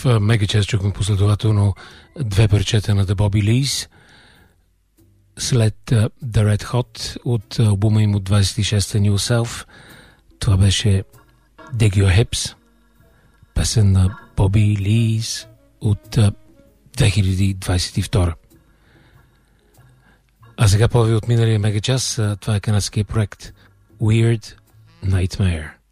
Мегачас чухме последователно две парчета на The Bobby Lees. След The Red Hot от албума им от 26-та New Self, това беше Dig Your Hips, песен на Bobby Lees от 2022. А сега повече от миналия мегачас, това е канадския проект Weird Nightmare.